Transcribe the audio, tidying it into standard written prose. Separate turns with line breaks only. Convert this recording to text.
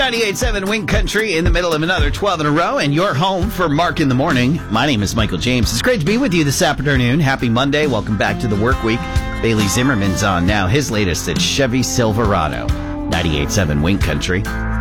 98.7 Wink Country in the middle of another 12 in a row, and you're home for Mark in the Morning. My name is Michael James. It's great to be with you this afternoon. Happy Monday. Welcome back to the work week. Bailey Zimmerman's on now. His latest at Chevy Silverado. 98.7 Wink Country.